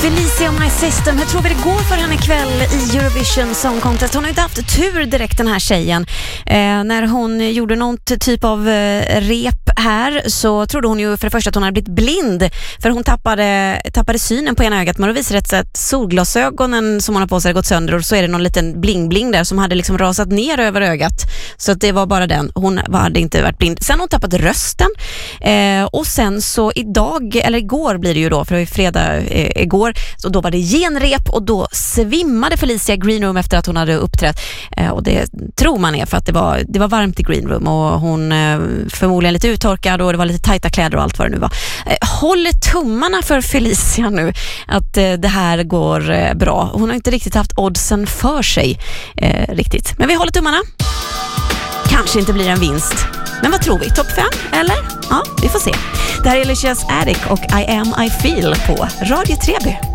Felicia My System, hur tror vi det går för henne ikväll i Eurovision Song Contest? Hon har inte haft tur direkt, den här tjejen. När hon gjorde någon typ av rep här så trodde hon ju för det första att hon hade blivit blind. För hon tappade synen på ena ögat. Men då visade det sig att solglasögonen som hon har på sig hade gått sönder. Och så är det någon liten bling-bling där som hade liksom rasat ner över ögat. Så att det var bara den. Hon hade inte varit blind. Sen har hon tappat rösten. Och sen så igår blir det ju då, för det var fredag igår. Så då var det genrep och då svimmade Felicia Green Room efter att hon hade uppträtt. Och det tror man är för att det var varmt i Green Room och hon förmodligen lite uttorkad och det var lite tajta kläder och allt vad det nu var. Håller tummarna för Felicia nu att det här går bra. Hon har inte riktigt haft oddsen för sig riktigt. Men vi håller tummarna. Kanske inte blir en vinst. Men vad tror vi? Topp 5 eller? Ja, vi får se. Det här är Alicia's Attic och I Am I Feel på Radio 3B.